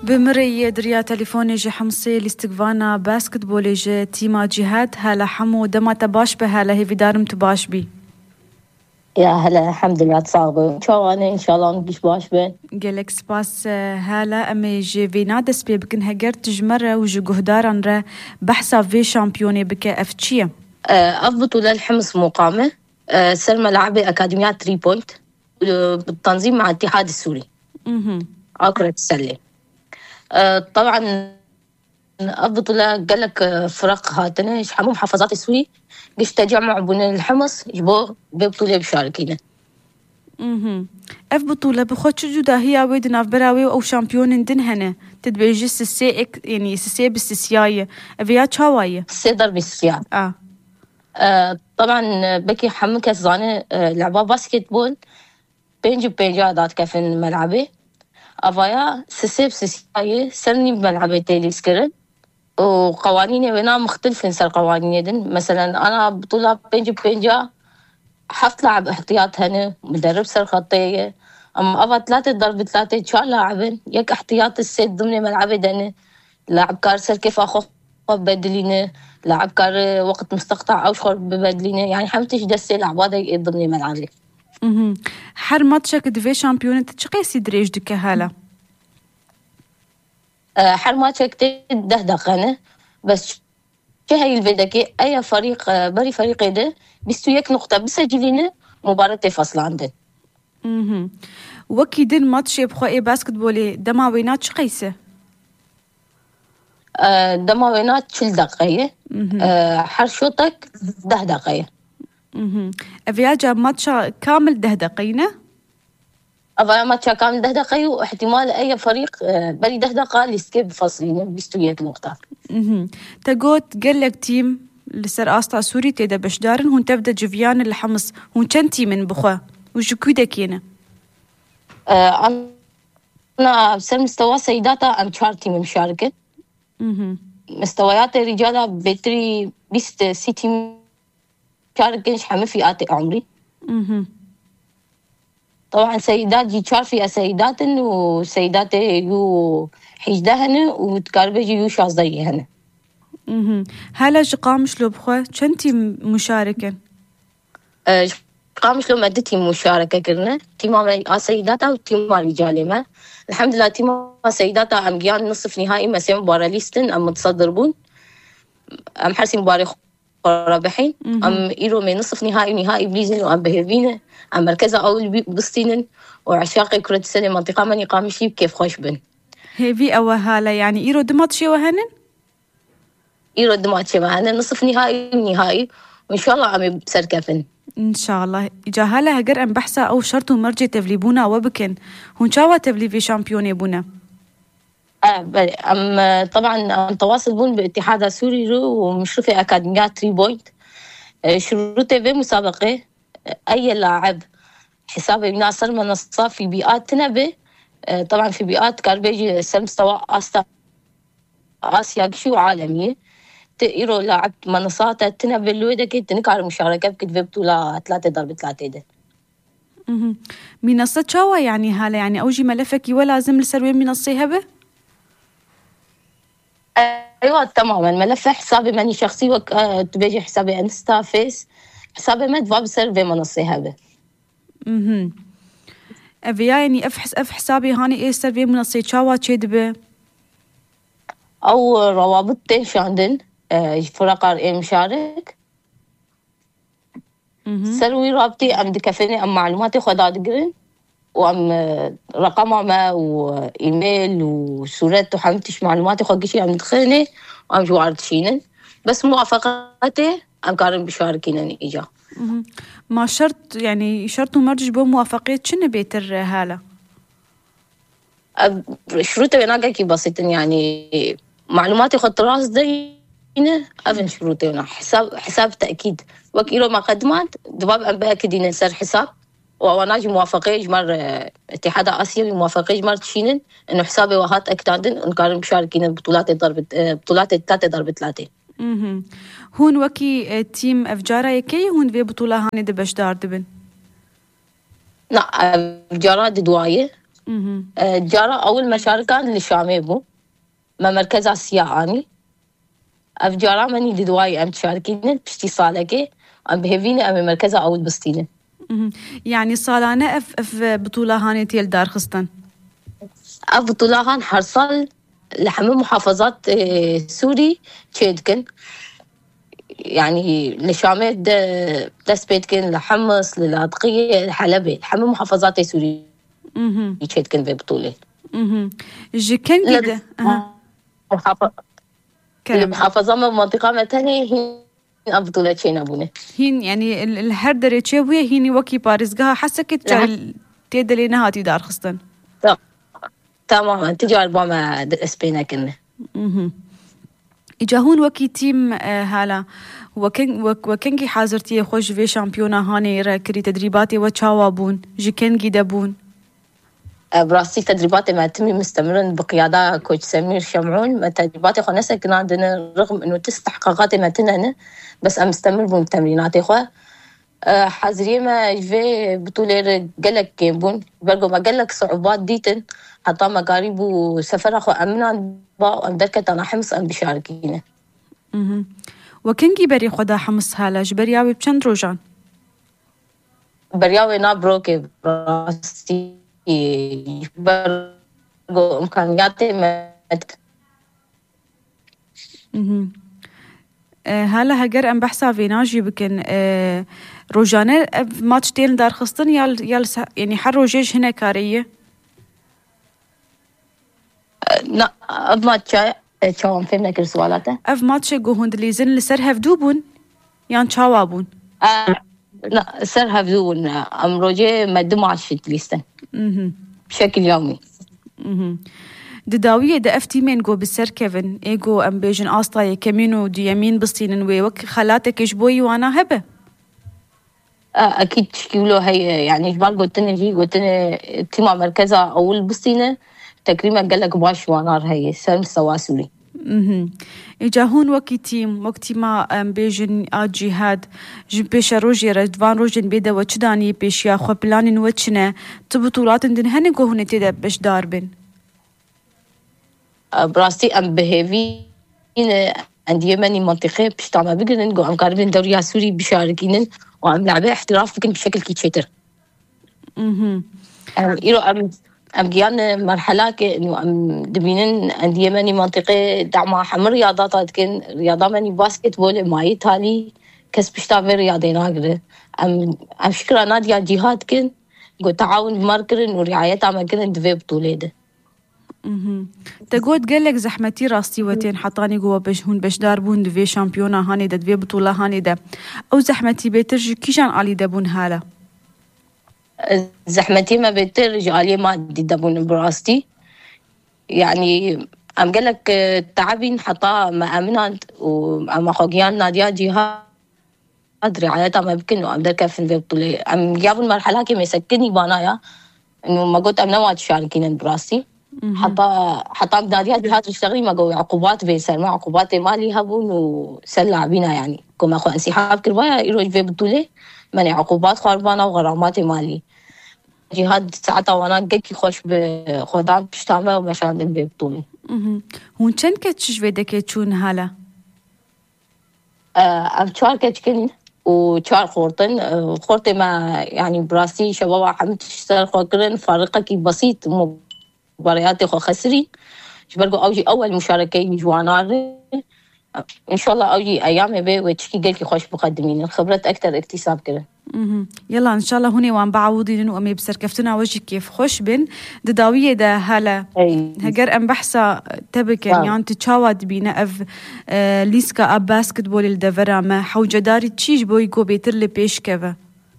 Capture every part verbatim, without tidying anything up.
بمري دريا تليفوني جي حمصي لاستقفانا باسكت بولي جي تيما جهاد هلا حمو دما تباش بهلا هي في دارم تباش بي يا هلا الحمد لله تصاغبه شو أنا إن شاء الله نقش باش بين قالك سباس هلا أمي جي في نادس بي بكن هجر تجمرة وجي قهداران را بحثا في شامبيوني بك أفتشية أضبط للحمص مقامة سر ملعبي أكاديميات تري بوينت بالتنظيم مع الاتحاد السوري عقرة السلة. طبعا أضبط له قال لك فرق هاتنا يشحموا محافظات السوري قش تجمع بين الحمص يجبو ببطولة بشاركينا. اها اف بطولة بخوتش جدا هي ويدنا في براوي أو شامبيون دن هنا تدبيجي سسي يعني سسي بالسسياية أفيات شواية سسي ضرب السسياء آه. آه طبعا بكي حمك زانة آه لعبة باسكت بول بينجي بينجي عادات كفن ملعبي أفايا سسي بسسياية سرني بملعبي تيلي سكرن وقوانيني وينا مختلفة سر قوانيني دن مثلا أنا بطولة بينجي بينجا حفت لعب احتياط هنا مدرب سر خطية أما أفا ثلاثة ضرب ثلاثة شار لاعبين يك احتياط السيد ضمن ملعبي دني لاعب كار سر كيف أخو ببدلينه لاعب كار وقت مستقطع أو شخور ببدلينه يعني حمتش دسي لعب هذا ضمن ملعبي. اها حر ماتشك دفي شامبيون تشقي سيدريج دك هلا أه حر ماتشك ده دقنه بس هاي الفيدكي أي فريق بري فريق ده بيستويك نقطة بسجلينه مباراة فصل عندن. اها وكي دين ماتش يبخوئي باسكت بولي دماوينات شقيسة؟ أه دماوينات شل دقيقة أه حرشوتك ده دقيقة. اها أفياجا ماتشا كامل ده دقيقة؟ أفيا ماتشا كامل ده دقيقة واحتمال أي فريق أه بري ده دقيقة لسكيب فصلينه بيستويك نقطة. اها تقوت قلك تيم لسر آستا سوري تيدا بشدارن هون تبدا جفيان اللي حمص هون كنتي من بخوا وشو كيدا كينا؟ أه أنا بسر مستوى سيداتا أم شارتي من مشاركة. اها مستويات الرجالة بتري بيست سيتي مشاركة حمي فئات عمري. اها طبعا سيدات جي شارفي سيدات وسيدات يو حجدهن وتكاربجي يو شازيهن. اها هلا جقام شلو بخوا كنتي مشاركة؟ أه قام شلو مدتي مشاركة كرنا تيما سيداتا وتيما رجالي ما الحمد لله تيما سيداتا أم جيان نصف نهائي مسيم مباراة ليستن أم متصدر بون أم حرسي مباراة رابحين أم إيرو من نصف نهائي نهائي بليزن وأم بهربينة أم مركزة أول بسطينن وعشاقي كرة السلة منطقة من يقام شيء كيف خوش بن هيفي أو هلا يعني إيرو دماتشي وهنن؟ إيرو دماتشي وهنن نصف نهائي نهائي وإن شاء الله عم بسركفن إن شاء الله إجا هلا هجر أم بحثا أو شرط مرجي تفليبونا وبكن هون شاوا تفلي في شامبيوني بونا. آه بلي أم طبعا أم تواصل بون باتحاد السوري ومشرفة أكاديميات تري بوينت شروطي في مسابقة أي لاعب حسابي بناصر منصة في بيئات تنبي طبعا في بيئات كاربيجي سر مستوى آستا آسيا شو عالمية تقيرو لاعب منصات تنبي اللويدة كي تنكار مشاركة بكتب بطولة ثلاثة ضرب ثلاثة ده. اها منصة شاوا يعني هلا يعني أوجي ملفك ولازم لسروي منصة هبه؟ ايوه تماما ملف حسابي ماني شخصي وك تبيجي حسابي انستا فيس حسابي ما دفع بسر في منصه هذا. اها افيا يعني افحس اف حسابي هاني ايه سر في منصه شاوا تشدبه او روابط تيش عندن فرق ايه مشارك سروي رابطي ام دكفني ام معلوماتي خداد قرن وام رقمه ما وايميل وصورته حمتش معلوماتي خو شيء عم دخلني وام جوارد شينن بس موافقتي ام كارن بشاركينني اجا ما شرط يعني شرط مرج بو موافقه شنو بيتر هاله شروطي انا كي بسيط يعني معلوماتي خط راس دينه افن شروطي انا حساب حساب تاكيد وكيلو ما قدمت دباب ام باكدين سر حساب وأنا موافقة جمر اتحاد آسيا موافقة جمر تشينن إنه حسابي وهات أكتادن إن كانوا مشاركين البطولات ضرب بطولات الثلاثة ضرب ثلاثة. اها هون وكي تيم أفجارا يكي هون في بطولة هاني دبش دار دبن. لا أفجارا دواية جارة أول مشاركة للشامي بو ما مركز آسيا آني أف جارة مني ددواي أم تشاركين بشتي صالكي أم بهفيني أم مركزة أول بستينة. يعني صالانة أف أف بطولة هاني تيل دار خستن. أف بطولة هان حرصل لحمل محافظات سوري تشيدكن يعني لشامي دس بيتكن لحمص للعدقية الحلبة لحمل محافظات سوري تشيدكن ببطولة. جكن جدا. المحافظة من منطقة متانية هي أبطولة شينا بونه. هين يعني الهردرة تشويه هيني وكي بارزقها حسكت جال تيدلي نهاتي دار خستن. تماما تجار بما اسبينا كنا. إجاهون وكي تيم هالا وكن وكنكي حاضرتي خوش في شامبيونا هاني راكري تدريباتي وتشاوابون جكنجي دبون. براسي تدريباتي ما تمي مستمرا بقيادة كوتش سمير شمعون ما تدريباتي خو نسا كنا عندنا رغم انه تستحقاقاتي ما تنهنا بس ام مستمر بون تمريناتي خو حاضرية ما جفي بطولة قلق كيبون برقو ما قلق صعوبات ديتن حتى ما قارب وسفر اخو امنا با ام دركت انا حمص ام بشاركينه. وكنجي بري خدا حمص هالا جبرياوي بچند روجان؟ برياوي نابروكي براسي برغو إمكانياتي مت. أه هلا هجر أم بحثا فيناجي بكن أه روجانة ماتش تيل دار خستن يال يال يعني حر روجيج هنا كارية. لا أب ماتش شوام فهمنا كل سوالاته. أب ماتش جو هندليزن لسر هفدوبون يان شاوابون. أه لا سر هفدوبون أم روجي مدم عشت ليستن. بشكل يومي. دداوية دا افتي من جو بالسر كيفن ايجو ام بيجن آسطاية كمينو دي يمين بسطين ويوك خلاتك يشبوي وانا هبه. أكيد تشكيلو هي يعني جبال قلتني جي قلتني تيما مركزة أول بسطينة تكريما قالك باش وانار هي سلم سواسولي. إجاهون وكي تيم وقتي ما ام بيجن آجيهاد جبيش روجي رجوان روجن بيدا وچداني بيش يا خو بلانين وچنا تبطولات دن هنگو هنه تيدا بش داربن. براستي ام بهيفي عندي يمني منطقة بش تعمل بقدن جو ام قاربين دوريا سوري بشاركين وام لعبة احتراف بكن بشكل كيتشيتر. اها إيرو ام ام جيان مرحلة كأنه ام دبينن عندي يمني منطقة دعمها حمر رياضات كن رياضة مني باسكت بول ماي تالي كسب شتافر رياضين هاجر ام ام شكرا نادية جهاد كن جو تعاون بماركرن ورعايتها ما كن دفي بطولة ده. اها تقول قالك زحمتي راستي وتين حطاني جوا بش هون بش داربون دفي شامبيونا هاني دا دفي بطولة هاني دا او زحمتي بيترج كيشان علي دابون هالا. زحمتي ما بيترج علي ما دي دابون براستي يعني ام قالك تعبين حطا ما امنات وما خوغيان نادية جهاد رعايتها ما بكن وام دركا في البطولة ام جابوا المرحلة كي ما يسكني بانايا انه ما قلت امنا ما تشاركين براستي حتى حتى نادية جهاد تشتغلي ما قوي عقوبات بيسر ما عقوبات مالي هبون وسلع بينا يعني كما اخو انسحاب كربايا يروج في بطولة مني عقوبات خربانة وغرامات مالي جهاد ساعتها وانا قلت خوش بخدام بشتامة ومشان ببطولة. هون چند كتش فيدك تشون هالا؟ ام چوار كتشكن وچوار خورتن خورتي ما يعني براسي شباب حمد تشتغل خوكرن فارقة بسيط مباريات خو خسري جبرقو اوجي اول مشاركة جوانار ان شاء الله اوجي ايام بي وتشكي قلكي خوش مقدمين الخبرات اكثر اكتساب كده. يلا ان شاء الله هوني وان بعوضين وامي بسر كفتنا وجهي كيف خوش بن دداويه ده هلا هجر ام بحثا تبك يعني تشاود بينا اف آه ليسكا اب باسكت بول الدفرا ما حوجه داري تشيج بوي جو بيتر لي بيش كذا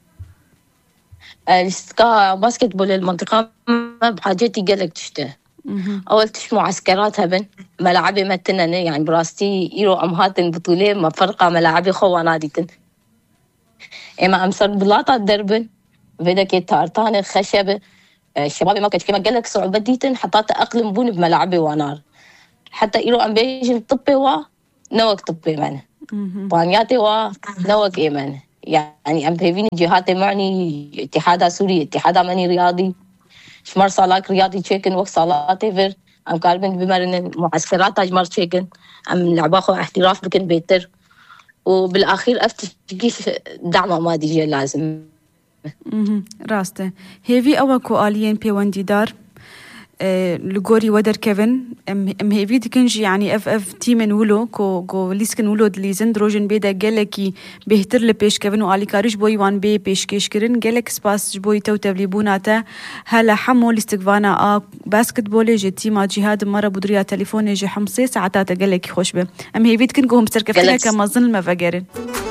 آه ليسكا باسكت بول المنطقه بحاجتي قالك تشته اول تش معسكرات هبن ملاعبي متنن يعني براستي يرو امهاتن بطوله ما فرقه ملاعبي خو ناديتن اما امسر بلاطه دربن بدك تارتان خشب الشباب ما كنت كما قال لك صعوبه ديتن حطات اقلم بون بملاعبي ونار حتى يرو ام بيجن طبي وا نوك طبي من بانياتي وا نوك ايمن يعني ام بيفين جهات معني اتحاد سوري اتحاد ماني رياضي شمار صالات رياضي تشيكن وقت صالات إيفر أم قالبن بمرن معسكرات تاجمار تشيكن أم لعباخو احتراف بكن بيتر وبالأخير أفتش دعم مادي لازم راسته هيفي أو كواليين بيوندي دار لغوري ودر كيفن ام ام هيفي تكنجي يعني اف اف تيمن ولو كو كو ليسكن ولو دليزن دروجن بيدا جلكي بهتر لبيش كيفن وعلي كارش بوي وان بي بيش كيش كرن جلك سباس بوي تو تبليبوناتا هلا حمو لاستقفانا ا باسكت بول جي تيما جهاد مره بدريا تليفون جي حمصي ساعات جلكي خوش به ام هيفي تكن قوم سركفتها كما ظن ما فقرن